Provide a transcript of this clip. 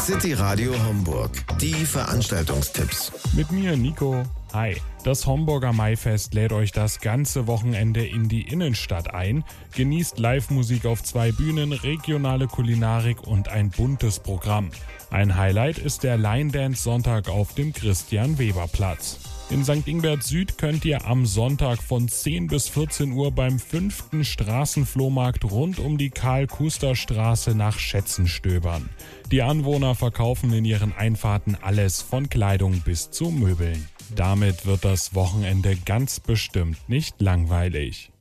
City Radio Homburg. Die Veranstaltungstipps. Mit mir, Nico. Hi. Das Homburger Maifest lädt euch das ganze Wochenende in die Innenstadt ein. Genießt Live-Musik auf 2 Bühnen, regionale Kulinarik und ein buntes Programm. Ein Highlight ist der Line Dance Sonntag auf dem Christian-Weber-Platz. In St. Ingbert Süd könnt ihr am Sonntag von 10 bis 14 Uhr beim 5. Straßenflohmarkt rund um die Karl-Kuster-Straße nach Schätzen stöbern. Die Anwohner verkaufen in ihren Einfahrten alles von Kleidung bis zu Möbeln. Damit wird das Wochenende ganz bestimmt nicht langweilig.